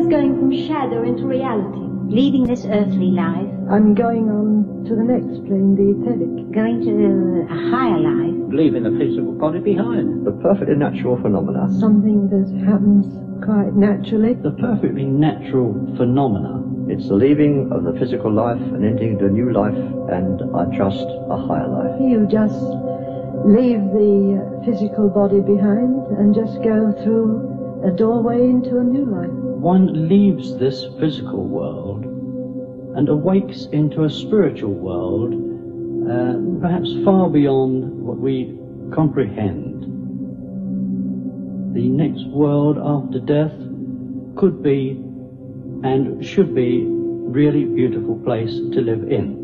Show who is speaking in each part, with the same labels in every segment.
Speaker 1: is going from shadow into reality.
Speaker 2: Leaving this earthly life.
Speaker 3: I'm going on to the next plane, the etheric.
Speaker 2: Going to a higher life.
Speaker 4: Leaving the physical body behind.
Speaker 5: The perfectly natural phenomena.
Speaker 3: Something that happens quite naturally.
Speaker 4: The perfectly natural phenomena.
Speaker 5: It's the leaving of the physical life and entering into a new life, and I trust a higher life.
Speaker 3: You just leave the physical body behind and just go through a doorway into a new life.
Speaker 4: One leaves this physical world and awakes into a spiritual world, perhaps far beyond what we comprehend. The next world after death could be and should be a really beautiful place to live in.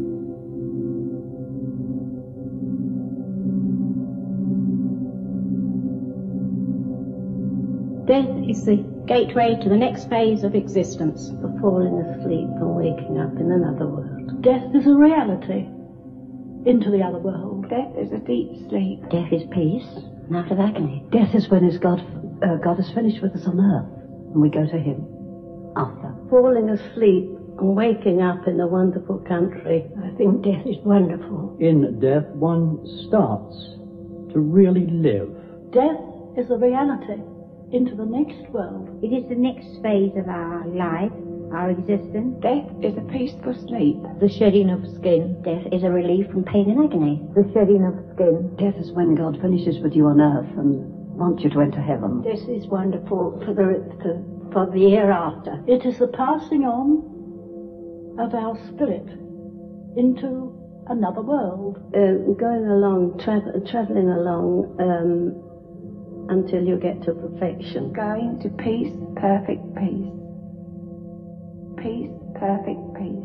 Speaker 1: Death is the gateway to the next phase of existence.
Speaker 2: For falling asleep and waking up in another world.
Speaker 1: Death is a reality into the other world.
Speaker 2: Death is a deep sleep. Death is peace, and out of agony.
Speaker 6: Death is when God has finished with us on earth, and we go to Him after.
Speaker 2: Falling asleep and waking up in a wonderful country. I think death is wonderful.
Speaker 4: In death, one starts to really live.
Speaker 1: Death is a reality into the next world.
Speaker 2: It is the next phase of our life, our existence.
Speaker 6: Death is a peaceful sleep.
Speaker 2: The shedding of skin. Death is a relief from pain and agony. The shedding of skin.
Speaker 6: Death is when God finishes with you on earth and wants you to enter heaven.
Speaker 2: This is wonderful for the hereafter.
Speaker 1: It is the passing on of our spirit into another world.
Speaker 2: Going along, travelling along until you get to perfection.
Speaker 6: Going to peace, perfect peace. Peace, perfect peace.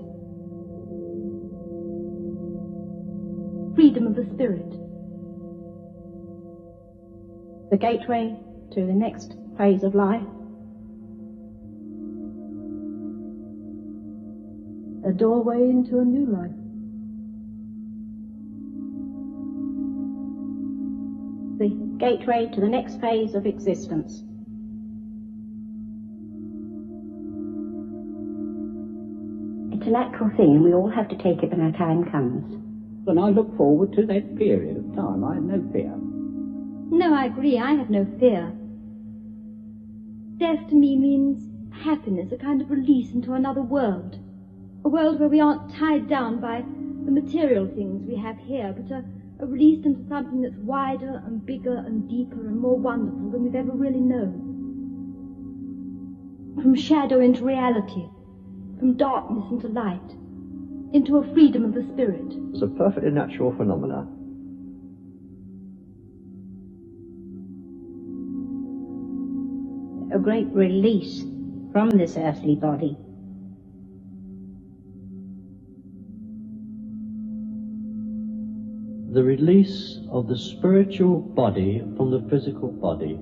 Speaker 1: Freedom of the spirit. The gateway to the next phase of life.
Speaker 3: A doorway into a new life.
Speaker 1: The gateway to the next phase of existence.
Speaker 2: It's a natural thing, and we all have to take it when our time comes.
Speaker 4: And I look forward to that period of time. I have no fear.
Speaker 7: No, I agree. I have no fear. Death to me means happiness, a kind of release into another world. A world where we aren't tied down by the material things we have here, but a release into something that's wider and bigger and deeper and more wonderful than we've ever really known. From shadow into reality, from darkness into light, into a freedom of the spirit.
Speaker 5: It's a perfectly natural phenomena.
Speaker 2: A great release from this earthly body.
Speaker 4: The release of the spiritual body from the physical body.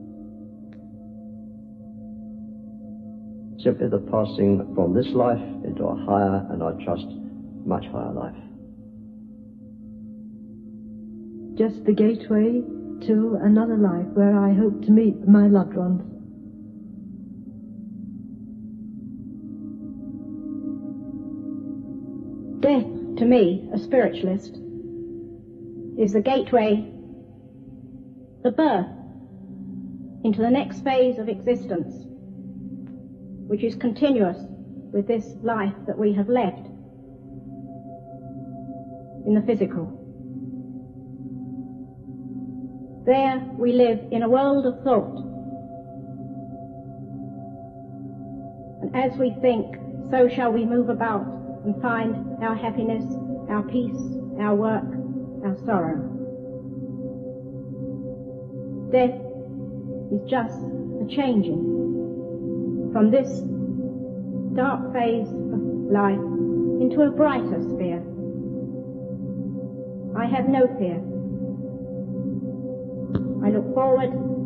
Speaker 5: Simply the passing from this life into a higher, and I trust, much higher life.
Speaker 3: Just the gateway to another life where I hope to meet my loved ones.
Speaker 1: Death, to me, a spiritualist, is the gateway, the birth into the next phase of existence, which is continuous with this life that we have left in the physical. There we live in a world of thought. And as we think, so shall we move about and find our happiness, our peace, our work, our sorrow. Death is just a changing from this dark phase of life into a brighter sphere. I have no fear. I look forward